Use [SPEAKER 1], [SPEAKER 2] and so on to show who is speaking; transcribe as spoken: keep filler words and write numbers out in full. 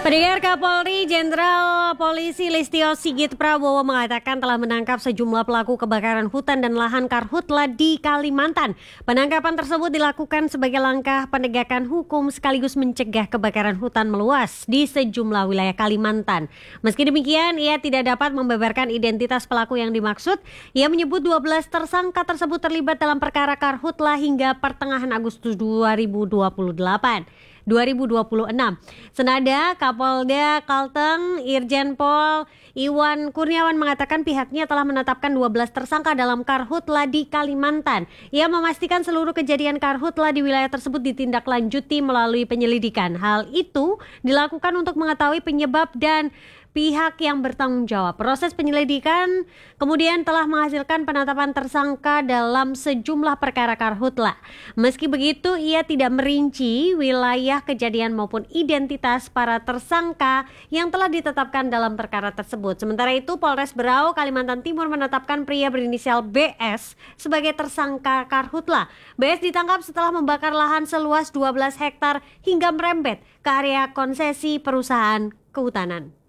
[SPEAKER 1] Pendengar, Kapolri Jenderal Polisi Listio Sigit Prabowo mengatakan telah menangkap sejumlah pelaku kebakaran hutan dan lahan karhutla di Kalimantan. Penangkapan tersebut dilakukan sebagai langkah penegakan hukum sekaligus mencegah kebakaran hutan meluas di sejumlah wilayah Kalimantan. Meski demikian, ia tidak dapat membeberkan identitas pelaku yang dimaksud. Ia menyebut dua belas tersangka tersebut terlibat dalam perkara karhutla hingga pertengahan Agustus dua ribu dua puluh delapan. dua ribu dua puluh enam. Senada, Kapolda Kalteng Irjen Pol Iwan Kurniawan mengatakan pihaknya telah menetapkan dua belas tersangka dalam karhutla di Kalimantan. Ia memastikan seluruh kejadian karhutla di wilayah tersebut ditindaklanjuti melalui penyelidikan. Hal itu dilakukan untuk mengetahui penyebab dan pihak yang bertanggung jawab. Proses penyelidikan kemudian telah menghasilkan penetapan tersangka dalam sejumlah perkara karhutla. Meski begitu, ia tidak merinci wilayah kejadian maupun identitas para tersangka yang telah ditetapkan dalam perkara tersebut. Sementara itu, Polres Berau, Kalimantan Timur menetapkan pria berinisial B S sebagai tersangka karhutla. B S ditangkap setelah membakar lahan seluas dua belas hektar hingga merembet ke area konsesi perusahaan kehutanan.